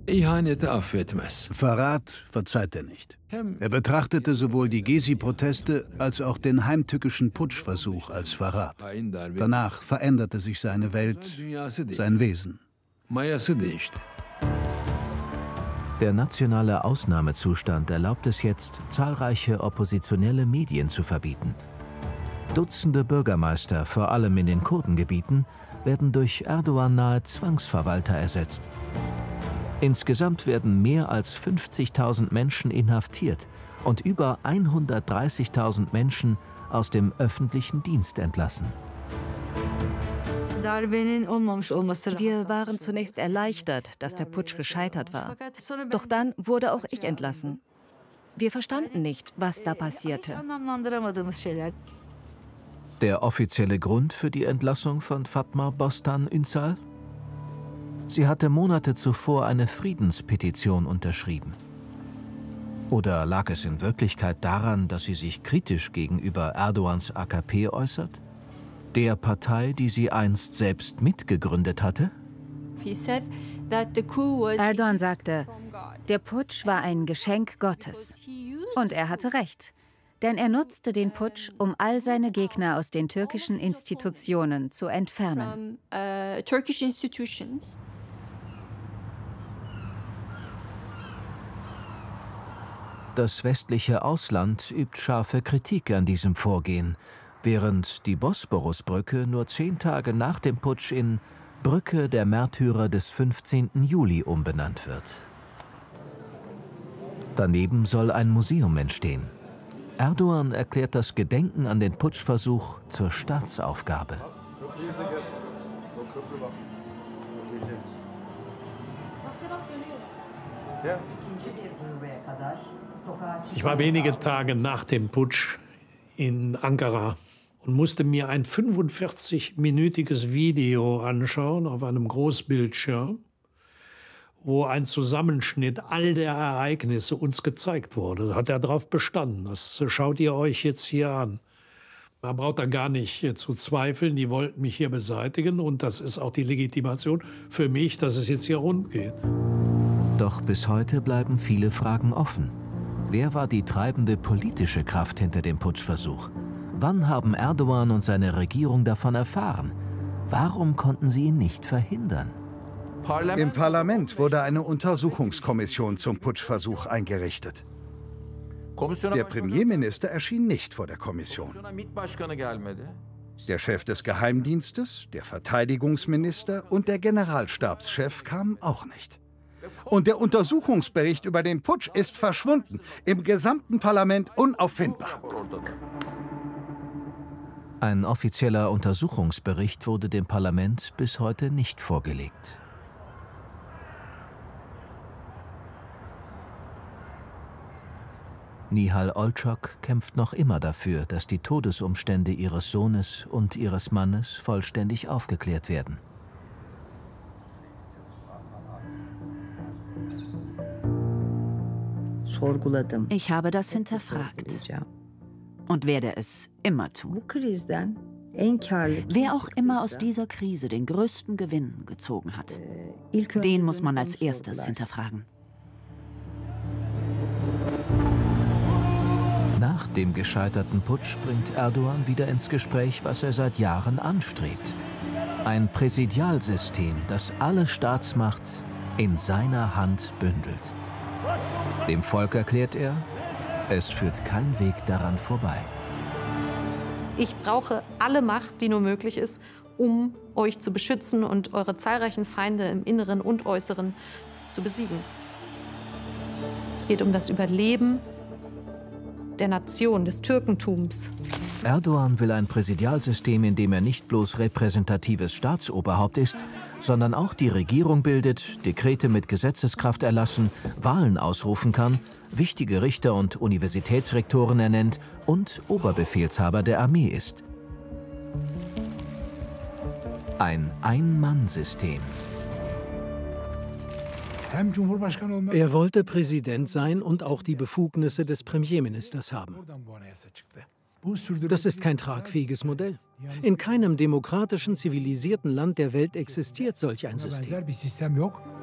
Verrat verzeiht er nicht. Er betrachtete sowohl die Gezi-Proteste als auch den heimtückischen Putschversuch als Verrat. Danach veränderte sich seine Welt, sein Wesen. Der nationale Ausnahmezustand erlaubt es jetzt, zahlreiche oppositionelle Medien zu verbieten. Dutzende Bürgermeister, vor allem in den Kurdengebieten, werden durch Erdogan-nahe Zwangsverwalter ersetzt. Insgesamt werden mehr als 50.000 Menschen inhaftiert und über 130.000 Menschen aus dem öffentlichen Dienst entlassen. Wir waren zunächst erleichtert, dass der Putsch gescheitert war. Doch dann wurde auch ich entlassen. Wir verstanden nicht, was da passierte. Der offizielle Grund für die Entlassung von Fatma Bostan Ünsal? Sie hatte Monate zuvor eine Friedenspetition unterschrieben. Oder lag es in Wirklichkeit daran, dass sie sich kritisch gegenüber Erdogans AKP äußert? Der Partei, die sie einst selbst mitgegründet hatte? Erdogan sagte, der Putsch war ein Geschenk Gottes. Und er hatte recht. Denn er nutzte den Putsch, um all seine Gegner aus den türkischen Institutionen zu entfernen. Das westliche Ausland übt scharfe Kritik an diesem Vorgehen, während die Bosporusbrücke nur 10 Tage nach dem Putsch in Brücke der Märtyrer des 15. Juli umbenannt wird. Daneben soll ein Museum entstehen. Erdogan erklärt das Gedenken an den Putschversuch zur Staatsaufgabe. Ich war wenige Tage nach dem Putsch in Ankara und musste mir ein 45-minütiges Video anschauen auf einem Großbildschirm, wo ein Zusammenschnitt all der Ereignisse uns gezeigt wurde. Da hat er darauf bestanden. Das schaut ihr euch jetzt hier an. Man braucht da gar nicht zu zweifeln. Die wollten mich hier beseitigen. Und das ist auch die Legitimation für mich, dass es jetzt hier rund geht. Doch bis heute bleiben viele Fragen offen. Wer war die treibende politische Kraft hinter dem Putschversuch? Wann haben Erdogan und seine Regierung davon erfahren? Warum konnten sie ihn nicht verhindern? Im Parlament wurde eine Untersuchungskommission zum Putschversuch eingerichtet. Der Premierminister erschien nicht vor der Kommission. Der Chef des Geheimdienstes, der Verteidigungsminister und der Generalstabschef kamen auch nicht. Und der Untersuchungsbericht über den Putsch ist verschwunden, im gesamten Parlament unauffindbar. Ein offizieller Untersuchungsbericht wurde dem Parlament bis heute nicht vorgelegt. Nihal Olçok kämpft noch immer dafür, dass die Todesumstände ihres Sohnes und ihres Mannes vollständig aufgeklärt werden. Ich habe das hinterfragt und werde es immer tun. Wer auch immer aus dieser Krise den größten Gewinn gezogen hat, den muss man als erstes hinterfragen. Nach dem gescheiterten Putsch bringt Erdogan wieder ins Gespräch, was er seit Jahren anstrebt. Ein Präsidialsystem, das alle Staatsmacht in seiner Hand bündelt. Dem Volk erklärt er, es führt kein Weg daran vorbei. Ich brauche alle Macht, die nur möglich ist, um euch zu beschützen und eure zahlreichen Feinde im Inneren und Äußeren zu besiegen. Es geht um das Überleben der Nation, des Türkentums. Erdogan will ein Präsidialsystem, in dem er nicht bloß repräsentatives Staatsoberhaupt ist, sondern auch die Regierung bildet, Dekrete mit Gesetzeskraft erlassen, Wahlen ausrufen kann, wichtige Richter und Universitätsrektoren ernennt und Oberbefehlshaber der Armee ist. Ein Ein-Mann-System. Er wollte Präsident sein und auch die Befugnisse des Premierministers haben. Das ist kein tragfähiges Modell. In keinem demokratischen, zivilisierten Land der Welt existiert solch ein System.